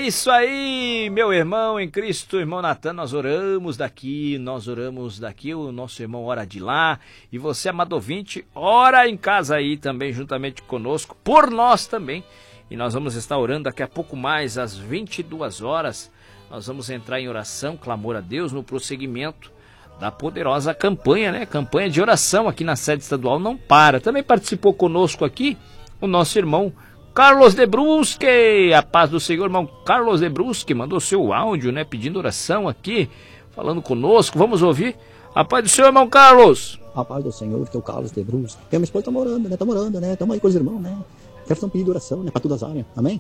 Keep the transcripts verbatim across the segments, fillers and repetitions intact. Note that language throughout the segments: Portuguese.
isso aí, meu irmão em Cristo, irmão Natan, nós oramos daqui, nós oramos daqui, o nosso irmão ora de lá, e você, amado ouvinte, ora em casa aí também, juntamente conosco, por nós também, e nós vamos estar orando daqui a pouco mais, às vinte e duas horas, nós vamos entrar em oração, clamor a Deus, no prosseguimento da poderosa campanha, né, campanha de oração aqui na sede estadual, não para. Também participou conosco aqui o nosso irmão Carlos de Brusque, a paz do Senhor, irmão Carlos de Brusque, mandou seu áudio, né, pedindo oração aqui, falando conosco, vamos ouvir. A paz do Senhor, irmão Carlos. A paz do Senhor, que é o Carlos de Brusque. Eu e minha esposa estamos orando, né, estamos orando, né, estamos aí com os irmãos, né, estamos pedindo oração, né, para todas as áreas, amém?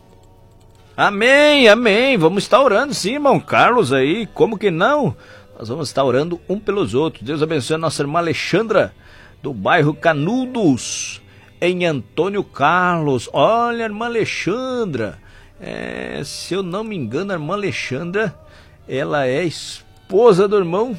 Amém, amém, vamos estar orando sim, irmão Carlos aí, como que não? Nós vamos estar orando um pelos outros. Deus abençoe a nossa irmã Alexandra, do bairro Canudos, em Antônio Carlos. Olha, irmã Alexandra, é, se eu não me engano, a irmã Alexandra, ela é esposa do irmão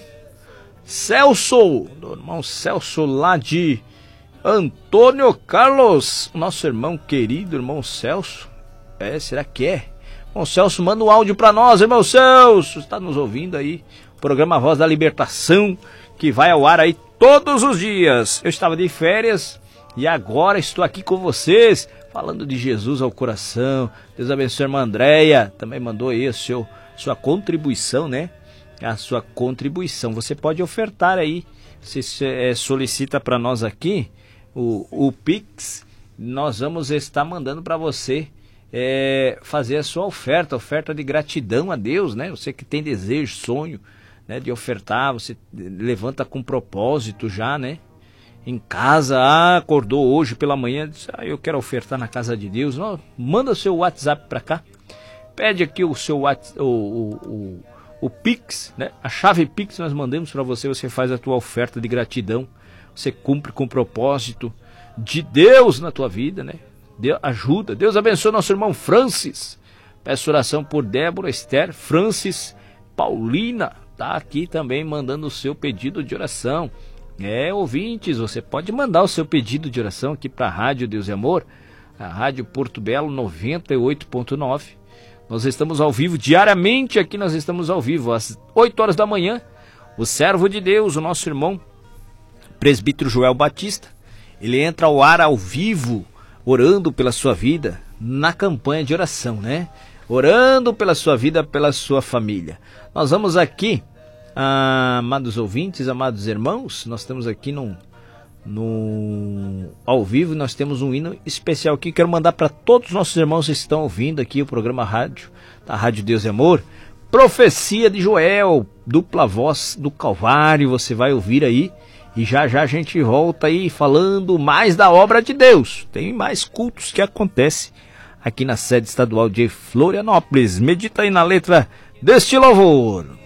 Celso, do irmão Celso lá de Antônio Carlos, nosso irmão querido, irmão Celso. É, será que é? Irmão Celso, manda um áudio para nós, irmão Celso, está nos ouvindo aí? Programa Voz da Libertação, que vai ao ar aí todos os dias. Eu estava de férias e agora estou aqui com vocês, falando de Jesus ao coração. Deus abençoe a irmã Andréia, também mandou aí a seu, sua contribuição, né? A sua contribuição. Você pode ofertar aí, você é, solicita para nós aqui o, o Pix, nós vamos estar mandando para você é, fazer a sua oferta, oferta de gratidão a Deus, né? Você que tem desejo, sonho, né, de ofertar, você levanta com propósito já, né? Em casa, ah, acordou hoje pela manhã, disse, ah, eu quero ofertar na casa de Deus. Não, manda o seu WhatsApp para cá, pede aqui o seu WhatsApp, o, o, o, o Pix, né? A chave Pix nós mandamos para você, você faz a tua oferta de gratidão, você cumpre com o propósito de Deus na tua vida, né? Deus ajuda, Deus abençoe nosso irmão Francis, peço oração por Débora, Esther, Francis, Paulina, tá aqui também mandando o seu pedido de oração. É, ouvintes, você pode mandar o seu pedido de oração aqui para a Rádio Deus e Amor, a Rádio Porto Belo noventa e oito ponto nove. Nós estamos ao vivo diariamente, aqui nós estamos ao vivo às oito horas da manhã. O servo de Deus, o nosso irmão presbítero Joel Batista, ele entra ao ar ao vivo, orando pela sua vida na campanha de oração, né? Orando pela sua vida, pela sua família. Nós vamos aqui, ah, amados ouvintes, amados irmãos, nós estamos aqui no, no, ao vivo, nós temos um hino especial aqui, quero mandar para todos os nossos irmãos que estão ouvindo aqui o programa rádio, da Rádio Deus e Amor, Profecia de Joel, dupla voz do Calvário, você vai ouvir aí, e já já a gente volta aí falando mais da obra de Deus, tem mais cultos que acontecem aqui na sede estadual de Florianópolis. Medita aí na letra deste louvor.